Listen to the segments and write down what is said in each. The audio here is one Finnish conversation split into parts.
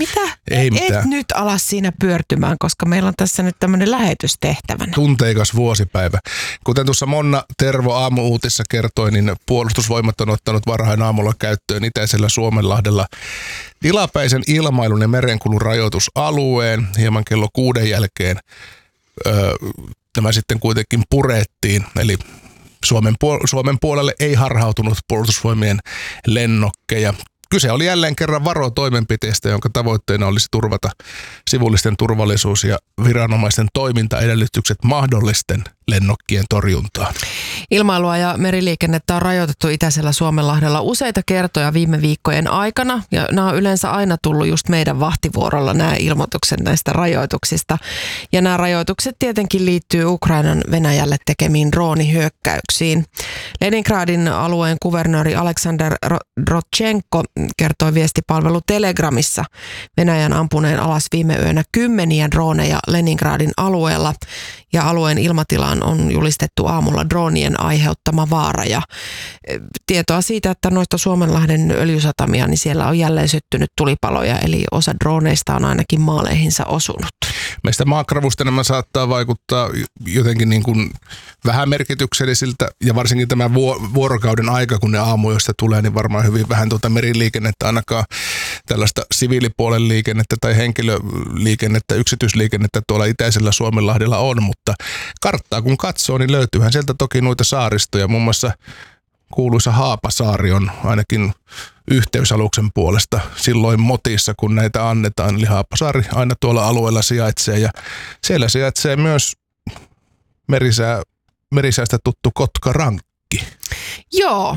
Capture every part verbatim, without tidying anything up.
Mitä? Ei mitään. Et nyt ala siinä pyörtymään, koska meillä on tässä nyt tämmöinen lähetystehtävänä. Tunteikas vuosipäivä. Kuten tuossa Monna Tervo aamu-uutissa kertoi, niin puolustusvoimat on ottanut varhain aamulla käyttöön itäisellä Suomenlahdella tilapäisen ilmailun ja merenkulun rajoitusalueen. Hieman kello kuuden jälkeen öö, tämä sitten kuitenkin purettiin, eli Suomen, puol- Suomen puolelle ei harhautunut puolustusvoimien lennokkeja. Kyse oli jälleen kerran varotoimenpiteestä, jonka tavoitteena olisi turvata sivullisten turvallisuus ja viranomaisten toimintaedellytykset mahdollisten lennokkien torjuntaan. Ilmailua ja meriliikennettä on rajoitettu itäisellä Suomenlahdella useita kertoja viime viikkojen aikana. Ja nämä on yleensä aina tullut just meidän vahtivuorolla nämä ilmoitukset näistä rajoituksista. Ja nämä rajoitukset tietenkin liittyy Ukrainan Venäjälle tekemiin droonihyökkäyksiin. Leningradin alueen kuvernööri Aleksander Rodchenko kertoi viestipalvelu Telegramissa Venäjän ampuneen alas viime yönä kymmeniä droneja Leningradin alueella. Ja alueen ilmatilaan on julistettu aamulla droonien aiheuttama vaara. Ja tietoa siitä, että noista Suomenlahden öljysatamia, niin siellä on jälleen syttynyt tulipaloja. Eli osa drooneista on ainakin maaleihinsa osunut. Meistä maakravusta nämä saattaa vaikuttaa jotenkin niin kuin vähän merkityksellisiltä. Ja varsinkin tämä vuorokauden aika, kun ne aamuista tulee, niin varmaan hyvin vähän tuota meriliikennettä, ainakaan tällaista siviilipuolen liikennettä tai henkilöliikennettä, yksityisliikennettä tuolla itäisellä Suomenlahdella on. Mutta karttaa kun katsoo, niin löytyyhän sieltä toki noita saaristoja. Muun muassa kuuluisa Haapasaari on ainakin yhteysaluksen puolesta silloin motissa, kun näitä annetaan. Eli Haapasaari aina tuolla alueella sijaitsee ja siellä sijaitsee myös merisää, merisäästä tuttu Kotkarankki. Joo.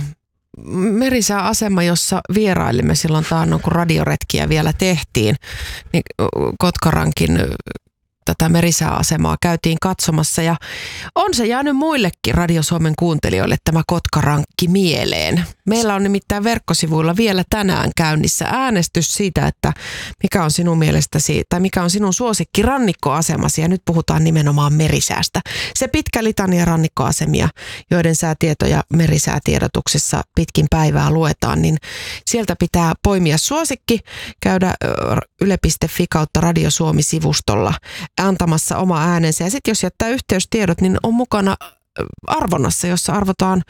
Merisääasema, jossa vierailimme silloin taannoin, kun radioretkiä vielä tehtiin, niin Kotkarankin tätä merisääasemaa käytiin katsomassa ja on se jäänyt muillekin Radio Suomen kuuntelijoille tämä Kotkarankki mieleen. Meillä on nimittäin verkkosivuilla vielä tänään käynnissä äänestys siitä, että mikä on sinun mielestäsi tai mikä on sinun suosikki rannikkoasemasi ja nyt puhutaan nimenomaan merisäästä. Se pitkä litania rannikkoasemia, joiden säätietoja merisäätiedotuksessa pitkin päivää luetaan, niin sieltä pitää poimia suosikki, käydä yle piste fi kautta Radio Suomi-sivustolla antamassa oma äänensä. Ja sitten jos jättää yhteystiedot, niin on mukana arvonnassa, jossa arvotaan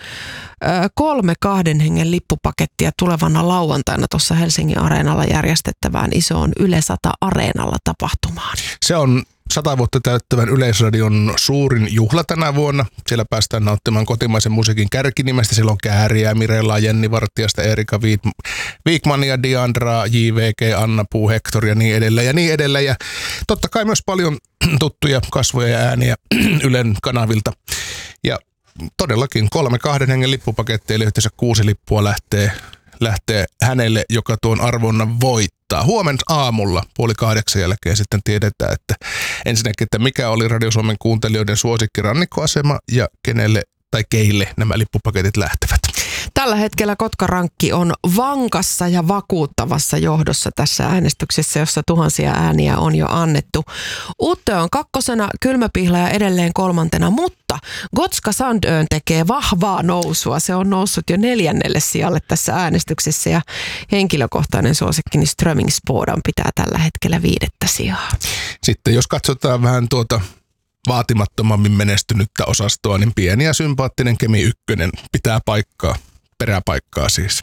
kolme kahden hengen lippupakettia tulevana lauantaina tuossa Helsingin Areenalla järjestettävään isoon Yle sata Areenalla tapahtumaan. Se on sata vuotta täyttävän Yleisradion suurin juhla tänä vuonna. Siellä päästään nauttimaan kotimaisen musiikin kärkinimestä. Siellä on Kääriä, Mirella, Jenni Vartijasta, Erika Viikmania, Diandraa, J V G, Anna Puu, Hector ja niin edelleen ja niin edelleen. Ja totta kai myös paljon tuttuja kasvoja ja ääniä Ylen kanavilta. Ja todellakin kolme kahden hengen lippupakettia, eli yhteensä kuusi lippua lähtee, lähtee hänelle, joka tuon arvonnan voittaa. Huomenna aamulla puoli kahdeksan jälkeen sitten tiedetään, että ensinnäkin, että mikä oli Radio Suomen kuuntelijoiden suosikki rannikkoasema ja kenelle tai keille nämä lippupaketit lähtevät. Tällä hetkellä Kotkarankki on vankassa ja vakuuttavassa johdossa tässä äänestyksessä, jossa tuhansia ääniä on jo annettu. Utte on kakkosena, Kylmäpihlaja edelleen kolmantena, mutta Gotska Sandön tekee vahvaa nousua. Se on noussut jo neljännelle sijalle tässä äänestyksessä ja henkilökohtainen suosikkini Strömingspodan pitää tällä hetkellä viidettä sijaa. Sitten jos katsotaan vähän tuota vaatimattomammin menestynyttä osastoa, niin pieni ja sympaattinen Kemi ykkönen pitää paikkaa, peräpaikkaa siis.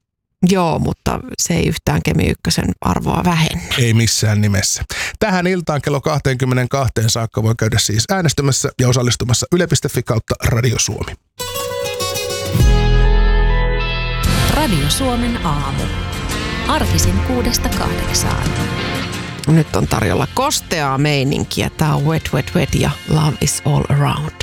Joo, mutta se ei yhtään Kemi ykkösen arvoa vähennä. Ei missään nimessä. Tähän iltaan kello kaksikymmentäkaksi saakka voi käydä siis äänestämässä ja osallistumassa yle piste fi kautta Radio Suomi. Radio Suomen aamu. Arkisin kuudesta kahdeksaan. Nyt on tarjolla kosteaa meininkiä. Tää on Wet Wet Wet ja Love is All Around.